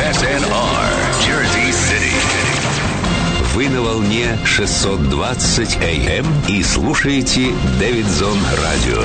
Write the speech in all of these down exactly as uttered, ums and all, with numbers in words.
эс эн ар, Jersey City. Вы на волне шестьсот двадцать эй эм и слушаете Дэвидсон Радио.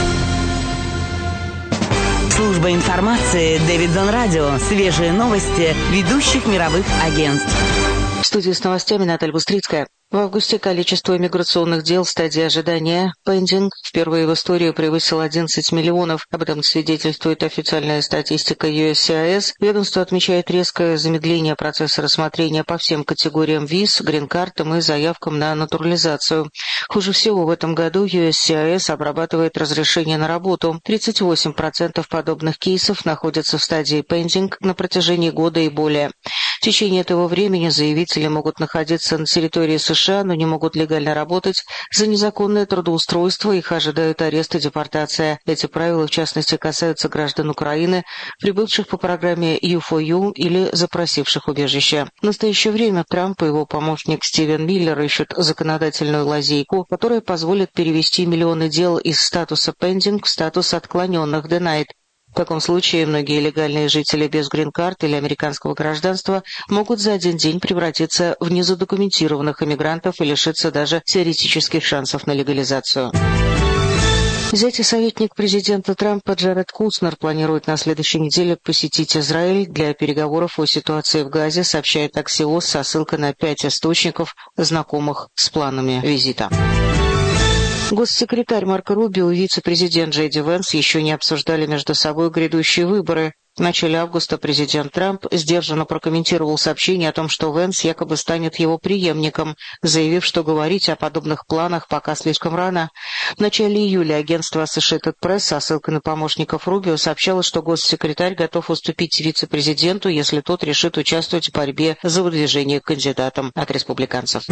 Служба информации Дэвидсон Радио. Свежие новости ведущих мировых агентств. В студии с новостями Наталья Бустрицкая. В августе количество миграционных дел в стадии ожидания pending впервые в истории превысило одиннадцать миллионов. Об этом свидетельствует официальная статистика ю эс си ай эс. Ведомство отмечает резкое замедление процесса рассмотрения по всем категориям виз, грин-картам и заявкам на натурализацию. Хуже всего в этом году ю эс си ай эс обрабатывает разрешение на работу. тридцать восемь процентов подобных кейсов находятся в стадии pending на протяжении года и более. В течение этого времени заявители могут находиться на территории США, но не могут легально работать. За незаконное трудоустройство их ожидают арест и депортация. Эти правила, в частности, касаются граждан Украины, прибывших по программе ю фор ю или запросивших убежище. В настоящее время Трамп и его помощник Стивен Миллер ищут законодательную лазейку, которая позволит перевести миллионы дел из статуса pending в статус отклоненных denied. В таком случае многие легальные жители без грин-карт или американского гражданства могут за один день превратиться в незадокументированных иммигрантов и лишиться даже теоретических шансов на легализацию. Зять и советник президента Трампа Джаред Кушнер планирует на следующей неделе посетить Израиль для переговоров о ситуации в Газе, сообщает Axios со ссылкой на пять источников, знакомых с планами визита. Госсекретарь Марко Рубио и вице-президент Джей Ди Венс еще не обсуждали между собой грядущие выборы. В начале августа президент Трамп сдержанно прокомментировал сообщение о том, что Венс якобы станет его преемником, заявив, что говорить о подобных планах пока слишком рано. В начале июля агентство Associated Press со ссылкой на помощников Рубио сообщало, что госсекретарь готов уступить вице-президенту, если тот решит участвовать в борьбе за выдвижение кандидатом от республиканцев.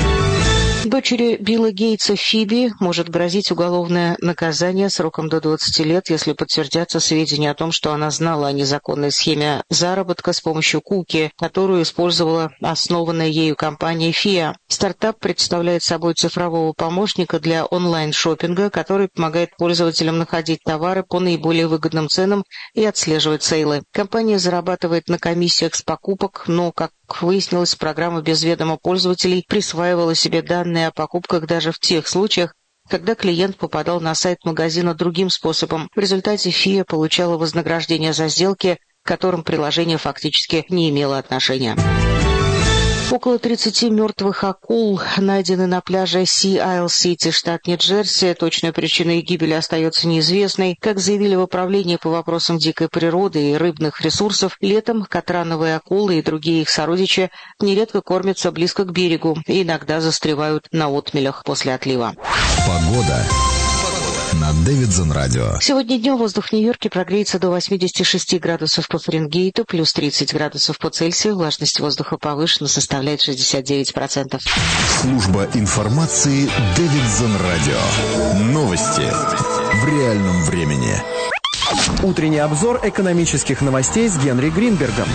Дочери Билла Гейтса Фиби может грозить уголовное наказание сроком до двадцати лет, если подтвердятся сведения о том, что она знала о незаконной схеме заработка с помощью куки, которую использовала основанная ею компания Фиа. Стартап представляет собой цифрового помощника для онлайн-шоппинга, который помогает пользователям находить товары по наиболее выгодным ценам и отслеживать сейлы. Компания зарабатывает на комиссиях с покупок, но, как Как выяснилось, программа без ведома пользователей присваивала себе данные о покупках даже в тех случаях, когда клиент попадал на сайт магазина другим способом. В результате Фиа получала вознаграждение за сделки, к которым приложение фактически не имело отношения. Около тридцати мертвых акул найдены на пляже Си-Айл-Сити, штат Нью-Джерси. Точная причина их гибели остается неизвестной. Как заявили в управлении по вопросам дикой природы и рыбных ресурсов, летом катрановые акулы и другие их сородичи нередко кормятся близко к берегу и иногда застревают на отмелях после отлива. Погода на Дэвидсон Радио. Сегодня днем воздух в Нью-Йорке прогреется до восьмидесяти шести градусов по Фаренгейту, плюс тридцать градусов по Цельсию. Влажность воздуха повышена, составляет шестьдесят девять процентов. Служба информации Дэвидсон Радио. Новости в реальном времени. Утренний обзор экономических новостей с Генри Гринбергом.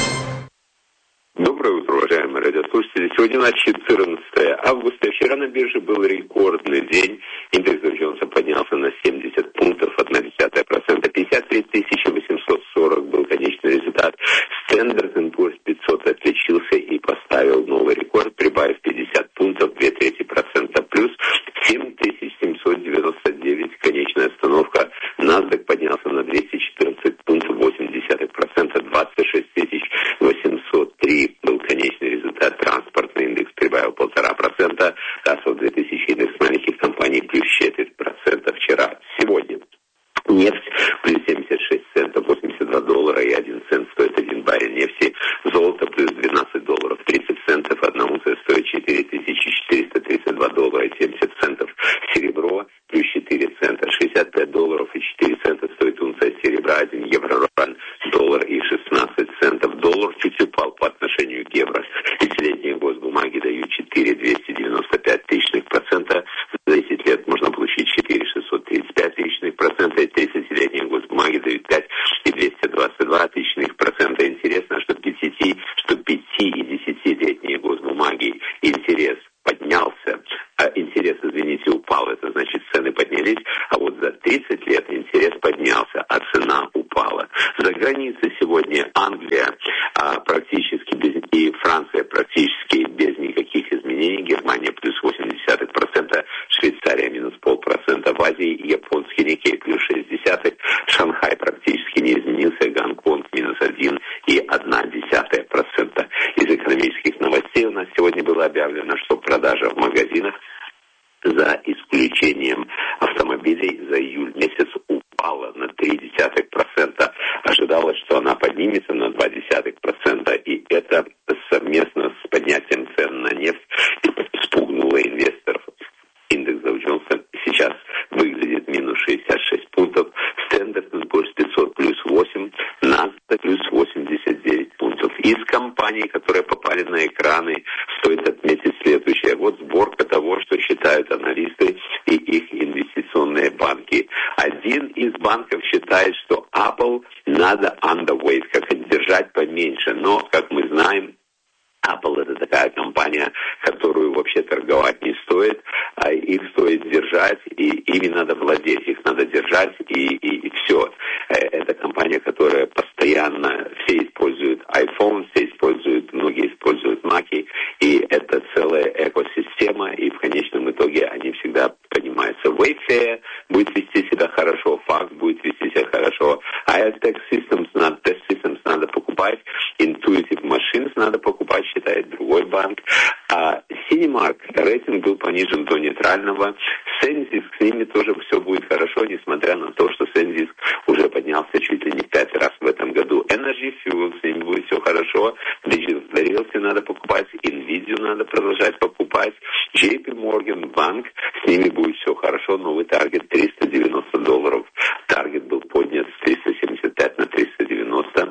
Доброе утро, уважаемые радиослушатели. Сегодня у нас четырнадцатое августа. Вчера на бирже был рекордный день. Индекс Джонса поднялся на семьдесят пунктов, одна десятая процента. пятьдесят три тысячи восемьсот сорок был конечный результат. Standard энд Poor's пятьсот отличился и поставил новый рекорд, прибавив пятьдесят пунктов, две трети процента плюс. семь тысяч семьсот девяносто девять конечная остановка. NASDAQ поднялся на двести четырнадцать пунктов, восемь десятых процента. двадцать шесть тысяч восемьсот три был конечный результат. Транспортный индекс прибавил полтора процента. Russell две тысячи индекс маленьких компаний плюс четверть процента вчера. Сегодня нефть плюс семьдесят шесть центов практически без, и Франция практически без никаких изменений. Германия плюс восемь десятых процента, Швейцария минус полпроцента. В Азии японский Никей плюс шесть десятых, Шанхай практически не изменился, Гонконг минус один и одна десятая процента. Из экономических новостей у нас сегодня было объявлено, что продажа в магазинах за исключением автомобилей за июль месяц упала на три десятых процента. Ожидалось, что она поднимется на два десятых процента, и это совместно с поднятием цен на нефть спугнуло инвесторов. Индекс Dow Jones сейчас выглядит минус шестьдесят шесть пунктов, Standard энд Poor's пятьсот плюс восемь, Nasdaq плюс восемьдесят девять пунктов. Из компаний, которые попали на экраны, стоит отметить следующее. Вот сборка того, что считают аналисты и их инвестиционные банки. Один из банков считает, что Apple надо underweight, как держать поменьше, но, как мы знаем, Apple — это такая компания, которую вообще торговать не стоит, а их стоит держать, и ими надо владеть, их надо держать, и, и, и все. Это компания, которая постоянно, все используют iPhone, все используют, многие используют Mac, и это целая экосистема, и в конечном итоге они всегда понимаются. Wayfair будет вести себя хорошо, Fax будет вести себя хорошо, Airtech Systems, надо, Test Systems надо покупать, Intuitive Machines надо покупать, считает другой банк. А Cinemark рейтинг был понижен до нейтрального. Сензиск, с ними тоже все будет хорошо, несмотря на то, что Сензиск уже поднялся чуть ли не пять раз в этом году. Energy Fuel, с ними будет все хорошо. Digital Realty надо покупать, Nvidia надо продолжать покупать. джей пи Morgan банк, с ними будет все хорошо. Новый таргет триста девяносто долларов. Таргет был поднят с триста семьдесят пять на триста девяносто.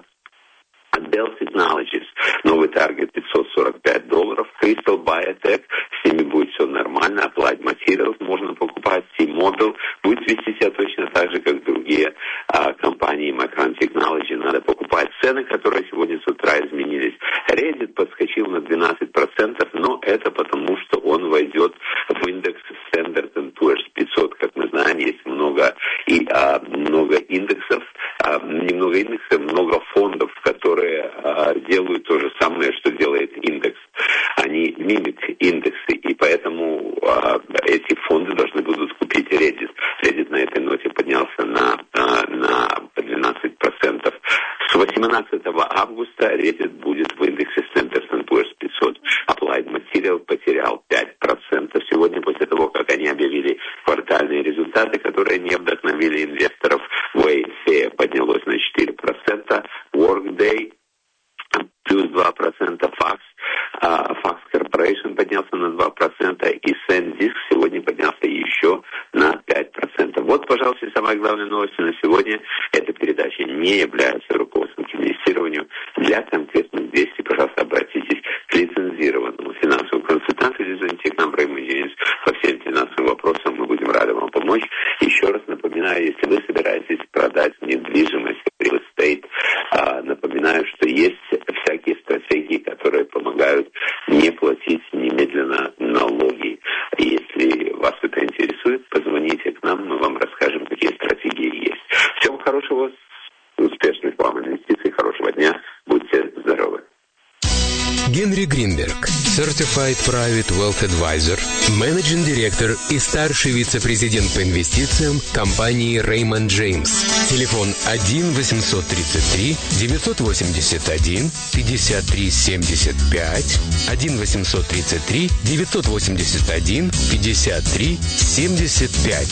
Dell Technologies, новый таргет пятьсот сорок пять долларов, Crystal Biotech, с ними будет все нормально, Applied Materials можно покупать, T-Mobile будет вести себя точно так же, как другие а, компании, Micron Technology надо покупать. Цены, которые сегодня с утра изменились. Reddit подскочил на двенадцать процентов, но это потому, что он войдет в индекс Standard энд Poor's пятьсот, как мы знаем, есть много, и, а, много индексов, а, немного индексов, много фондов, которые а, делают то же самое, что делает индекс. Они мимик индексы, и поэтому а, эти фонды должны будут купить Reddit. Reddit на этой ноте поднялся на, а, на двенадцать процентов. С восемнадцатого августа Reddit будет в индексе Standard энд Poor's пятьсот. Applied Material потерял пять процентов сегодня после того, как они объявили квартальные результаты, которые не вдохновили инвесторов. Wayfair поднялось на четыре процента. Workday плюс два процента, Fax, uh, Fax Corporation поднялся на два процента, и SanDisk сегодня поднялся еще на пять процентов. Вот, пожалуйста, самая главная новость на сегодня. Эта передача не является руководством к инвестированию. Для конкретных действий, пожалуйста, обратитесь к лицензированному финансовому консультанту или звоните к нам, Бреймон по всем финансовым вопросам. Мы будем рады вам помочь. Еще раз напоминаю, если вы собираетесь продать недвижимость, real estate, uh, напоминаю, что есть всякие стратегии, которые помогают не платить немедленно налоги. Если вас это интересует, позвоните к нам, мы вам расскажем, какие стратегии есть. Всего хорошего, успешных вам инвестиций, хорошего дня, будьте здоровы. Генри Гринберг, Certified Private Wealth Advisor, Managing Director и старший вице-президент по инвестициям компании Raymond James. Телефон один восемьсот тридцать три девятьсот восемьдесят один пятьдесят три семьдесят пять, один восемьсот тридцать три девятьсот восемьдесят один пятьдесят три семьдесят пять.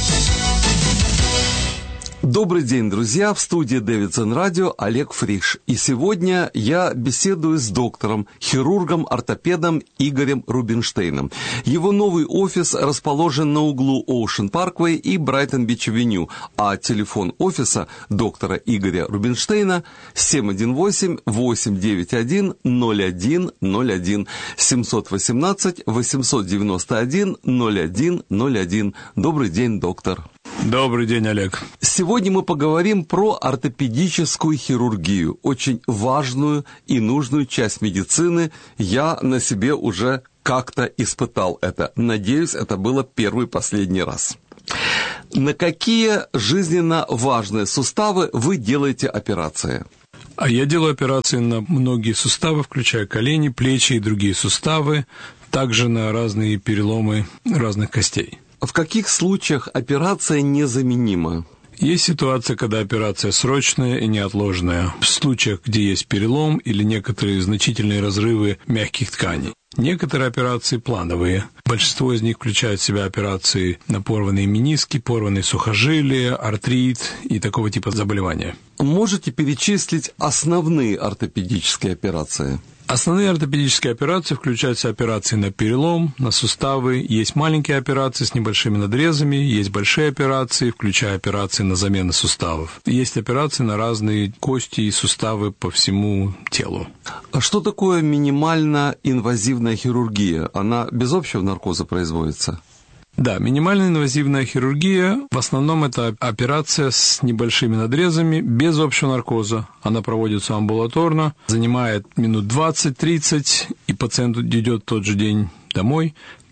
Добрый день, друзья! В студии Дэвидсон Радио Олег Фриш. И сегодня я беседую с доктором, хирургом-ортопедом Игорем Рубинштейном. Его новый офис расположен на углу Оушен Парквей и Брайтон-Бич-авеню, а телефон офиса доктора Игоря Рубинштейна семь один восемь восемь девять один ноль один ноль один, семь один восемь восемь девять один ноль один ноль один. Добрый день, доктор. Добрый день, Олег. Сегодня мы поговорим про ортопедическую хирургию, очень важную и нужную часть медицины. Я на себе уже как-то испытал это. Надеюсь, это было первый и последний раз. На какие жизненно важные суставы вы делаете операции? А я делаю операции на многие суставы, включая колени, плечи и другие суставы, также на разные переломы разных костей. В каких случаях операция незаменима? Есть ситуация, когда операция срочная и неотложная, в случаях, где есть перелом или некоторые значительные разрывы мягких тканей. Некоторые операции плановые. Большинство из них включают в себя операции на порванные мениски, порванные сухожилия, артрит и такого типа заболевания. Можете перечислить основные ортопедические операции? Основные ортопедические операции включаются операции на перелом, на суставы. Есть маленькие операции с небольшими надрезами, есть большие операции, включая операции на замену суставов. Есть операции на разные кости и суставы по всему телу. А что такое минимально инвазивная хирургия? Она без общего наркоза производится? Да, минимально инвазивная хирургия, в основном это операция с небольшими надрезами, без общего наркоза. Она проводится амбулаторно, занимает минут двадцать-тридцать, и пациент идет в тот же день домой.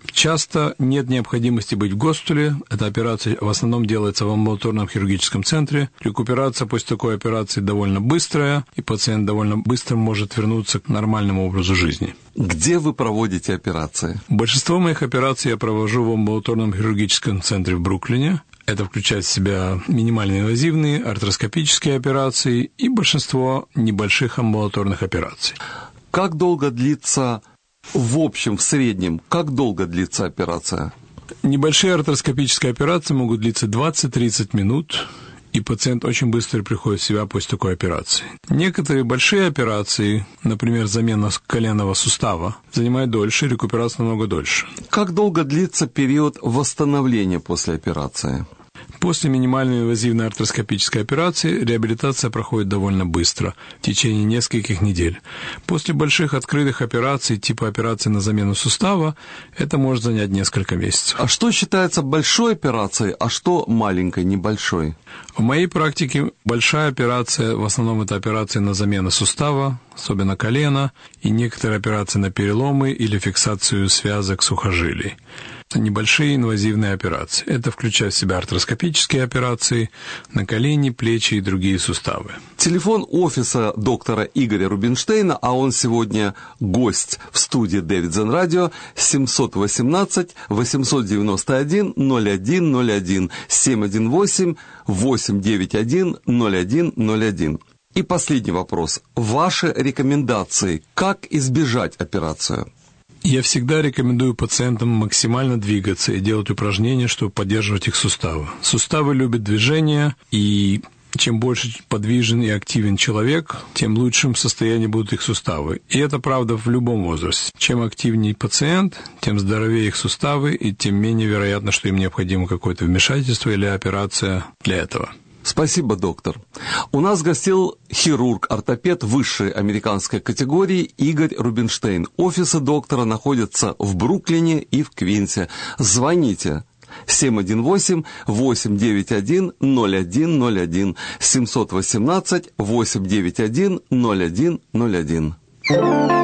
Часто нет необходимости быть в госпитале. Эта операция в основном делается в амбулаторном хирургическом центре. Рекуперация после такой операции довольно быстрая, и пациент довольно быстро может вернуться к нормальному образу жизни. Где вы проводите операции? Большинство моих операций я провожу в амбулаторном хирургическом центре в Бруклине. Это включает в себя минимально инвазивные, артроскопические операции и большинство небольших амбулаторных операций. Как долго длится... В общем, в среднем, как долго длится операция? Небольшие артроскопические операции могут длиться двадцать-тридцать минут, и пациент очень быстро приходит в себя после такой операции. Некоторые большие операции, например, замена коленного сустава, занимают дольше, рекуперация намного дольше. Как долго длится период восстановления после операции? После минимальной инвазивной артроскопической операции реабилитация проходит довольно быстро, в течение нескольких недель. После больших открытых операций, типа операции на замену сустава, это может занять несколько месяцев. А что считается большой операцией, а что маленькой, небольшой? В моей практике большая операция, в основном это операции на замену сустава, особенно колена, и некоторые операции на переломы или фиксацию связок сухожилий. Небольшие инвазивные операции. Это включает в себя артроскопические операции на колени, плечи и другие суставы. Телефон офиса доктора Игоря Рубинштейна, а он сегодня гость в студии Davidson Radio, семь один восемь восемь девять один ноль один ноль один, семь один восемь восемь девять один ноль один ноль один. И последний вопрос. Ваши рекомендации, как избежать операцию? Я всегда рекомендую пациентам максимально двигаться и делать упражнения, чтобы поддерживать их суставы. Суставы любят движение, и чем больше подвижен и активен человек, тем лучшим в состоянии будут их суставы. И это правда в любом возрасте. Чем активнее пациент, тем здоровее их суставы, и тем менее вероятно, что им необходимо какое-то вмешательство или операция для этого. Спасибо, доктор. У нас гостил хирург-ортопед высшей американской категории Игорь Рубинштейн. Офисы доктора находятся в Бруклине и в Квинсе. Звоните. семь один восемь восемь девять один ноль один ноль один, семь один восемь восемь девять один ноль один ноль один.